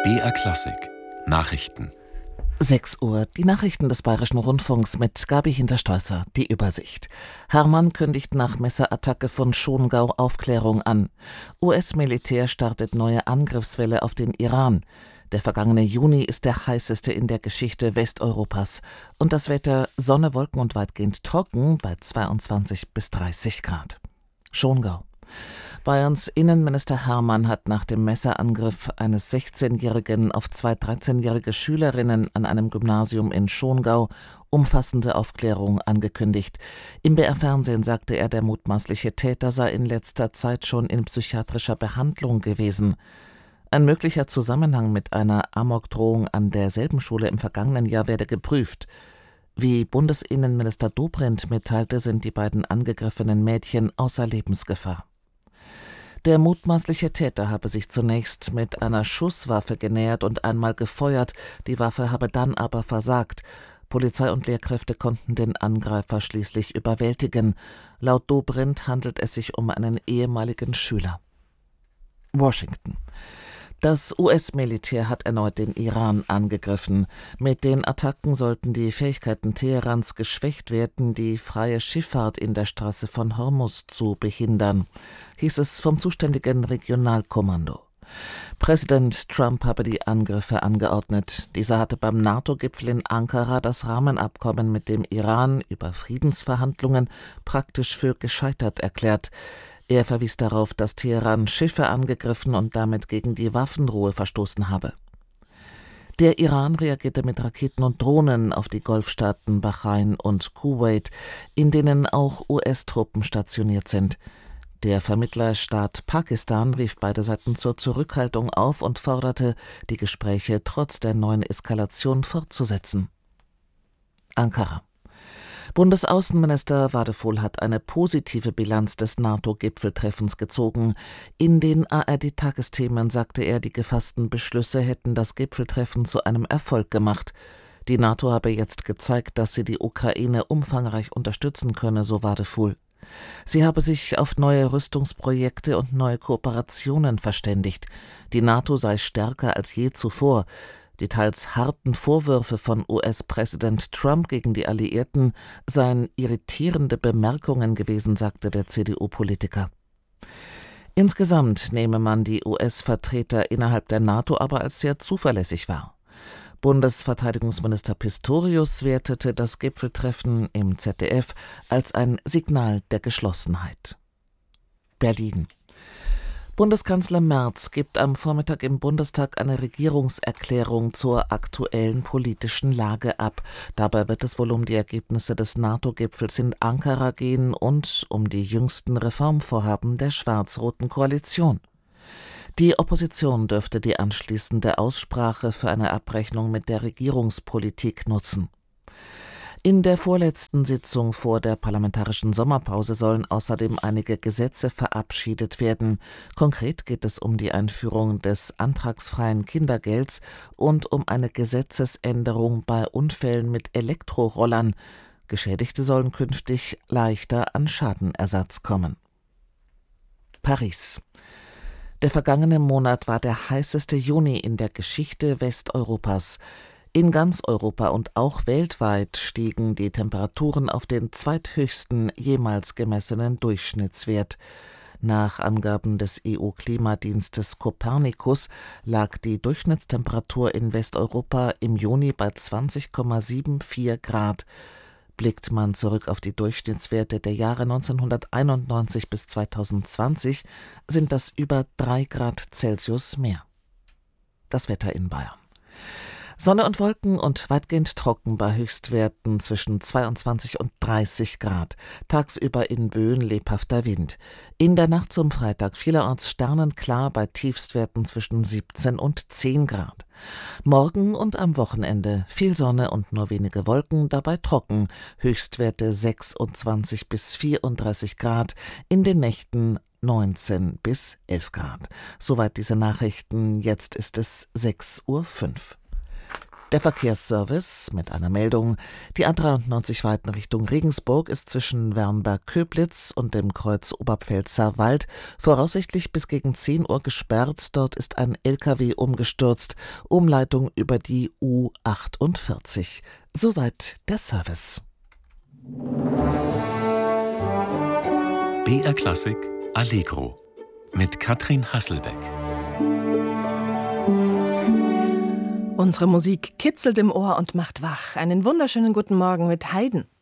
BR Klassik Nachrichten. 6 Uhr, die Nachrichten des Bayerischen Rundfunks mit Gabi Hinterstoisser, die Übersicht. Hermann kündigt nach Messerattacke von Schongau Aufklärung an. US-Militär startet neue Angriffswelle auf den Iran. Der vergangene Juni ist der heißeste in der Geschichte Westeuropas. Und das Wetter: Sonne, Wolken und weitgehend trocken bei 22 bis 30 Grad. Schongau. Bayerns Innenminister Hermann hat nach dem Messerangriff eines 16-Jährigen auf 2 13-jährige Schülerinnen an einem Gymnasium in Schongau umfassende Aufklärung angekündigt. Im BR-Fernsehen sagte er, der mutmaßliche Täter sei in letzter Zeit schon in psychiatrischer Behandlung gewesen. Ein möglicher Zusammenhang mit einer Amokdrohung an derselben Schule im vergangenen Jahr werde geprüft. Wie Bundesinnenminister Dobrindt mitteilte, sind die beiden angegriffenen Mädchen außer Lebensgefahr. Der mutmaßliche Täter habe sich zunächst mit einer Schusswaffe genähert und einmal gefeuert, die Waffe habe dann aber versagt. Polizei und Lehrkräfte konnten den Angreifer schließlich überwältigen. Laut Dobrindt handelt es sich um einen ehemaligen Schüler. Washington. Das US-Militär hat erneut den Iran angegriffen. Mit den Attacken sollten die Fähigkeiten Teherans geschwächt werden, die freie Schifffahrt in der Straße von Hormuz zu behindern, hieß es vom zuständigen Regionalkommando. Präsident Trump habe die Angriffe angeordnet. Dieser hatte beim NATO-Gipfel in Ankara das Rahmenabkommen mit dem Iran über Friedensverhandlungen praktisch für gescheitert erklärt. Er verwies darauf, dass Teheran Schiffe angegriffen und damit gegen die Waffenruhe verstoßen habe. Der Iran reagierte mit Raketen und Drohnen auf die Golfstaaten Bahrain und Kuwait, in denen auch US-Truppen stationiert sind. Der Vermittlerstaat Pakistan rief beide Seiten zur Zurückhaltung auf und forderte, die Gespräche trotz der neuen Eskalation fortzusetzen. Ankara. Bundesaußenminister Wadephul hat eine positive Bilanz des NATO-Gipfeltreffens gezogen. In den ARD-Tagesthemen sagte er, die gefassten Beschlüsse hätten das Gipfeltreffen zu einem Erfolg gemacht. Die NATO habe jetzt gezeigt, dass sie die Ukraine umfangreich unterstützen könne, so Wadephul. Sie habe sich auf neue Rüstungsprojekte und neue Kooperationen verständigt. Die NATO sei stärker als je zuvor. Die teils harten Vorwürfe von US-Präsident Trump gegen die Alliierten seien irritierende Bemerkungen gewesen, sagte der CDU-Politiker. Insgesamt nehme man die US-Vertreter innerhalb der NATO aber als sehr zuverlässig wahr. Bundesverteidigungsminister Pistorius wertete das Gipfeltreffen im ZDF als ein Signal der Geschlossenheit. Berlin. Bundeskanzler Merz gibt am Vormittag im Bundestag eine Regierungserklärung zur aktuellen politischen Lage ab. Dabei wird es wohl um die Ergebnisse des NATO-Gipfels in Ankara gehen und um die jüngsten Reformvorhaben der schwarz-roten Koalition. Die Opposition dürfte die anschließende Aussprache für eine Abrechnung mit der Regierungspolitik nutzen. In der vorletzten Sitzung vor der parlamentarischen Sommerpause sollen außerdem einige Gesetze verabschiedet werden. Konkret geht es um die Einführung des antragsfreien Kindergelds und um eine Gesetzesänderung bei Unfällen mit Elektrorollern. Geschädigte sollen künftig leichter an Schadenersatz kommen. Paris. Der vergangene Monat war der heißeste Juni in der Geschichte Westeuropas. In ganz Europa und auch weltweit stiegen die Temperaturen auf den zweithöchsten jemals gemessenen Durchschnittswert. Nach Angaben des EU-Klimadienstes Copernicus lag die Durchschnittstemperatur in Westeuropa im Juni bei 20,74 Grad. Blickt man zurück auf die Durchschnittswerte der Jahre 1991 bis 2020, sind das über 3 Grad Celsius mehr. Das Wetter in Bayern. Sonne und Wolken und weitgehend trocken bei Höchstwerten zwischen 22 und 30 Grad. Tagsüber in Böen lebhafter Wind. In der Nacht zum Freitag vielerorts sternenklar bei Tiefstwerten zwischen 17 und 10 Grad. Morgen und am Wochenende viel Sonne und nur wenige Wolken, dabei trocken. Höchstwerte 26 bis 34 Grad. In den Nächten 19 bis 11 Grad. Soweit diese Nachrichten. Jetzt ist es 6:05 Uhr. Der Verkehrsservice mit einer Meldung: Die A93 Weiten Richtung Regensburg ist zwischen Wernberg-Köblitz und dem Kreuz Oberpfälzer-Wald voraussichtlich bis gegen 10 Uhr gesperrt. Dort ist ein LKW umgestürzt. Umleitung über die U48. Soweit der Service. BR Klassik Allegro mit Katrin Hasselbeck. Unsere Musik kitzelt im Ohr und macht wach. Einen wunderschönen guten Morgen mit Haydn.